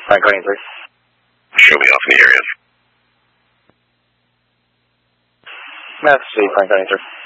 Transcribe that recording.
Franconia 3. Show me off in the area. Massachusetts, Franconia 3.